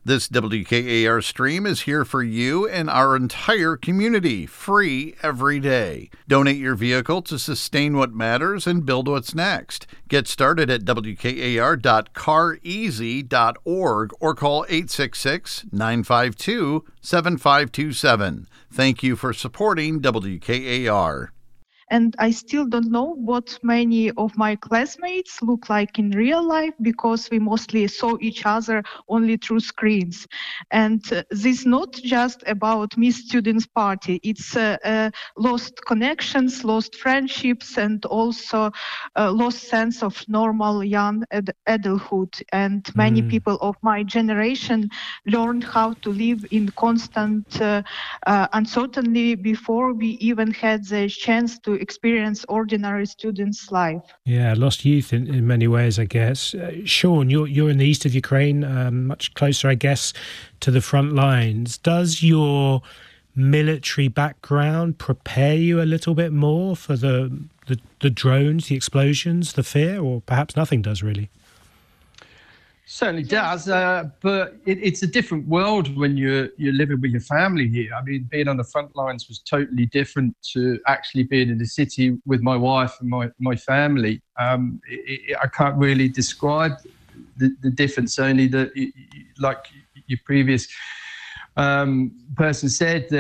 This WKAR stream is here for you and our entire community, free every day. Donate your vehicle to sustain what matters and build what's next. Get started at wkar.careasy.org or call 866-952-7527. Thank you for supporting WKAR. And I still don't know what many of my classmates look like in real life because we mostly saw each other only through screens. And this is not just about Miss Students Party. It's lost connections, lost friendships, and also lost sense of normal young adulthood. And many people of my generation learned how to live in constant uncertainty before we even had the chance to experience ordinary students' life. Yeah, lost youth in many ways, I guess. Sean, you're in the east of Ukraine, much closer, I guess, to the front lines. Does your military background prepare you a little bit more for the drones, the explosions, the fear, or perhaps nothing does really? Certainly does, but it's a different world when you're living with your family here. I mean, being on the front lines was totally different to actually being in the city with my wife and my family. I can't really describe the difference, only that, like your previous person said,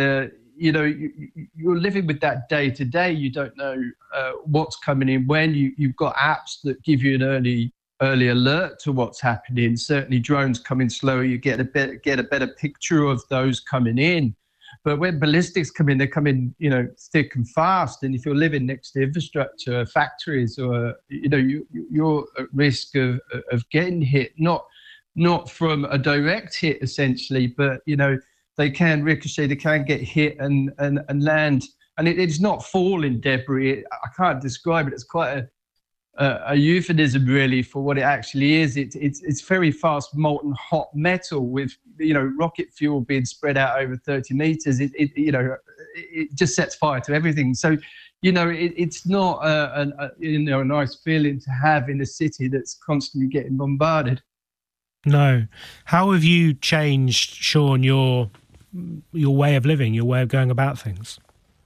you're living with that day to day. You don't know what's coming in when. You've got apps that give you an early alert to what's happening. Certainly drones come in slower, you get a better picture of those coming in. But when ballistics come in, they come in, thick and fast. And if you're living next to infrastructure, factories, or, you're at risk of getting hit, not from a direct hit essentially, but, they can ricochet, they can get hit and land. And it's not falling debris. I can't describe it. It's quite a euphemism really for what it actually is. It's very fast molten hot metal with rocket fuel being spread out over 30 meters. It just sets fire to everything. So it's not a nice feeling to have in a city that's constantly getting bombarded. No. How have you changed, Sean, your way of living, your way of going about things?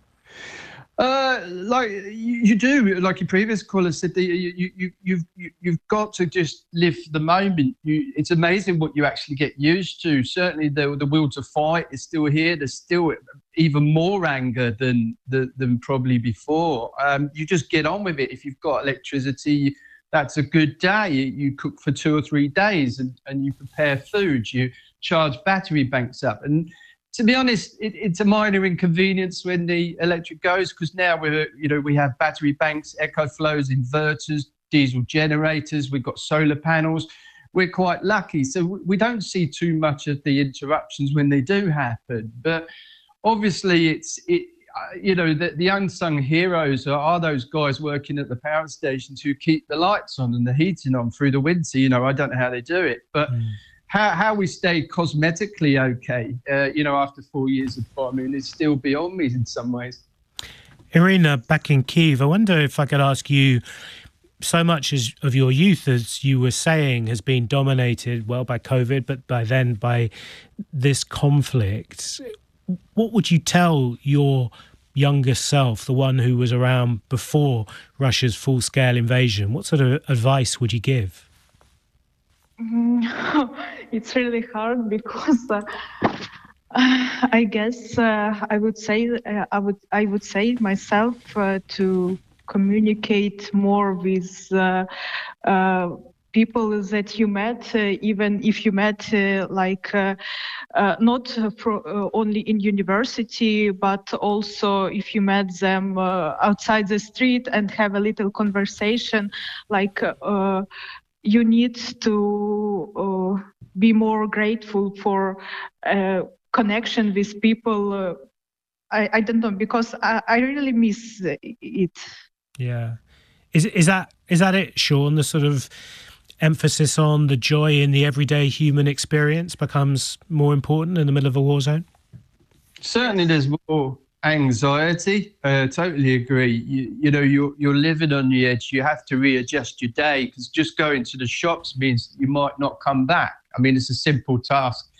Like you do, like your previous caller said, you've got to just live the moment. It's amazing what you actually get used to. Certainly, the will to fight is still here. There's still even more anger than probably before. You just get on with it. If you've got electricity, that's a good day. You cook for 2 or 3 days, and you prepare food. You charge battery banks up, and to be honest, it's a minor inconvenience when the electric goes, because now we have battery banks, EcoFlows, inverters, diesel generators. We've got solar panels. We're quite lucky, so we don't see too much of the interruptions when they do happen. But obviously, the unsung heroes are those guys working at the power stations who keep the lights on and the heating on through the winter. I don't know how they do it, but. How we stay cosmetically okay, after 4 years of bombing is still beyond me in some ways. Irina, back in Kyiv, I wonder if I could ask you, so much of your youth, as you were saying, has been dominated, by COVID, but by this conflict. What would you tell your younger self, the one who was around before Russia's full-scale invasion? What sort of advice would you give? It's really hard because I guess I would say myself to communicate more with people that you met, even if you met not only in university, but also if you met them outside the street and have a little conversation, you need to be more grateful for connection with people. I don't know, because I really miss it. Yeah. Is that it, Sean? The sort of emphasis on the joy in the everyday human experience becomes more important in the middle of a war zone? Certainly there's more anxiety. Totally agree. You're living on the edge. You have to readjust your day, because just going to the shops means you might not come back. I mean, it's a simple task.